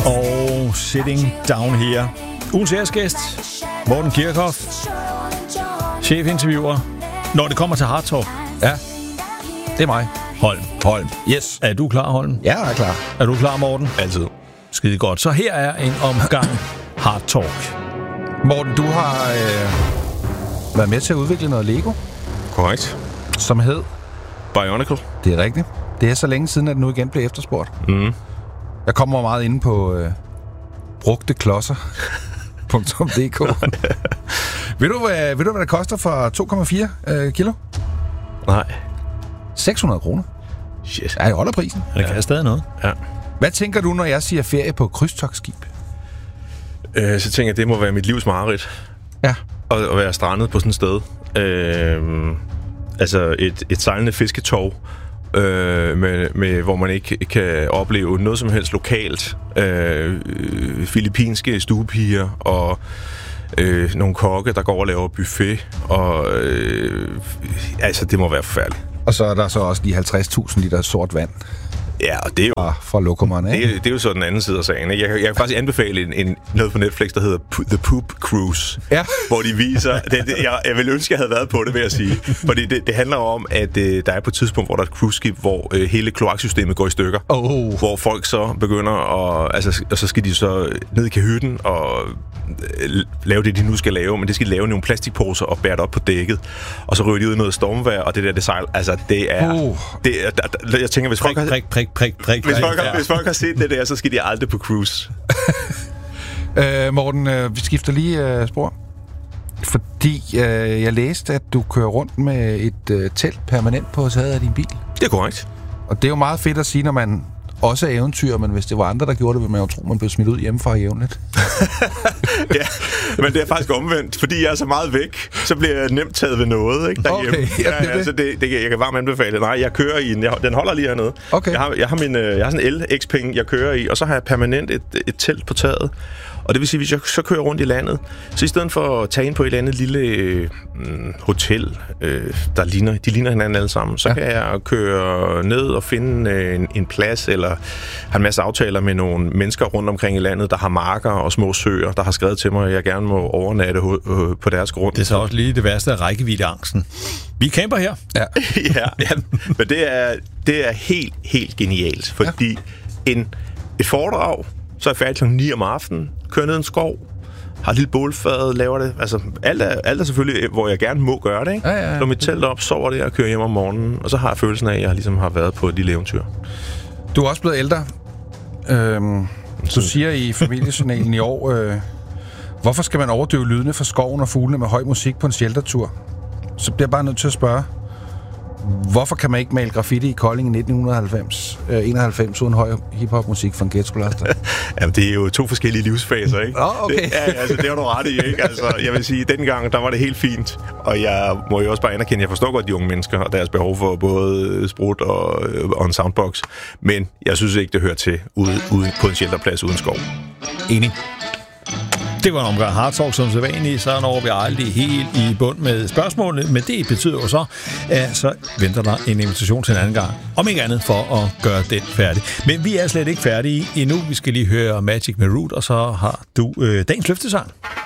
Og Sitting Down Here. Ugens æresgæst, Morten Kirchhoff, chefinterviewer. Når det kommer til Hard Talk. Ja, det er mig. Holm. Yes. Er du klar, Holm? Ja, jeg er klar. Er du klar, Morten? Altid. Skide godt. Så her er en omgang Hard Talk. Morten, du har været med til at udvikle noget Lego, Korrekt. som hed... Bionicle. Det er rigtigt. Det er så længe siden, at det nu igen blev efterspurgt. Mm. Jeg kommer meget inde på brugteklodser.dk. Ved du, hvad det koster for 2,4 kilo? Nej. 600 kroner. Shit. Ja, det holder prisen. Det kan stadig noget. Ja. Hvad tænker du, når jeg siger ferie på krydstogtskib? Så tænker jeg, det må være mit livs mareridt. Ja. At være strandet på sådan et sted. Altså et sejlende fisketog, med, hvor man ikke kan opleve noget som helst lokalt. Filippinske stuepiger og nogle kokke, der går og laver buffet. Og altså, det må være forfærdeligt. Og så er der så også de 50.000 liter sort vand Ja, og det er jo... fra lokummerne, ikke? Det er jo så den anden side af sagen. Jeg kan faktisk anbefale noget på Netflix, der hedder The Poop Cruise. Ja. Hvor de viser... Jeg ville ønske, jeg havde været på det, vil jeg sige. Fordi det handler om, at der er på et tidspunkt, hvor der er et cruiseskib, hvor hele kloaksystemet går i stykker. Hvor folk så begynder at... Altså, og så skal de så ned i kahytten og lave det, de nu skal lave. Men det skal de lave nogle plastikposer og bære det op på dækket. Og så ryger de ud i noget stormvejr, og det sejl... Altså, det er... Jeg tænker, hvis folk har... Hvis folk har set det der, så skal de aldrig på cruise. Morten, vi skifter lige spor. Fordi jeg læste, at du kører rundt med et telt permanent på taget af din bil. Det er korrekt. Og det er jo meget fedt at sige, når man også er eventyr, men hvis det var andre, der gjorde det, ville man jo tro, man blev smidt ud hjemmefra jævnligt. Ja, men det er faktisk omvendt. Fordi jeg er så meget væk, så bliver jeg nemt taget ved noget, ikke, derhjemme. Okay, ja, det. Altså, jeg kan varmt anbefale. Nej, jeg kører i den holder lige hernede. Okay. Jeg har sådan en LX-penge, jeg kører i, og så har jeg permanent et telt på taget. Og det vil sige, hvis jeg så kører rundt i landet, så i stedet for at tage ind på et eller andet lille hotel, de ligner hinanden alle sammen, så kan jeg køre ned og finde en plads, eller have en masse aftaler med nogle mennesker rundt omkring i landet, der har marker og små søer, der har skrevet til mig, at jeg gerne må overnatte på deres grund. Det er så også lige det værste af rækkeviddeangsten. Vi camper her. Ja. ja, men det er helt, helt genialt, fordi et foredrag, så er jeg færdig kl. 9 om aftenen, kører ned en skov, har et lille bålfad, laver det. Altså, alt er selvfølgelig, hvor jeg gerne må gøre det, ikke? Ja. Slår mit telt op, sover det og kører hjem om morgenen, og så har jeg følelsen af, at jeg ligesom har været på et lille eventyr. Du er også blevet ældre. Du siger i familiejournalen i år, hvorfor skal man overdøve lydene fra skoven og fuglene med høj musik på en sheltertur? Så bliver jeg bare nødt til at spørge, hvorfor kan man ikke male graffiti i Kolding i 1991 uden høj hiphop-musik fra en ghetto-blaster? Jamen, det er jo to forskellige livsfaser, ikke? Okay. Det har du ret i, ikke? Altså, jeg vil sige, dengang, der var det helt fint. Og jeg må jo også bare anerkende, jeg forstår godt de unge mennesker og deres behov for både sprut og en soundbox. Men jeg synes ikke, det hører til ude på en shelterplads uden skov. Enig. Det var en omgang Hard Talk som sædvanligt, så når vi aldrig helt i bund med spørgsmålene, men det betyder jo så, at så venter der en invitation til en anden gang, om ikke andet for at gøre den færdig. Men vi er slet ikke færdige endnu. Vi skal lige høre Magic med Root, og så har du dagens løftesang.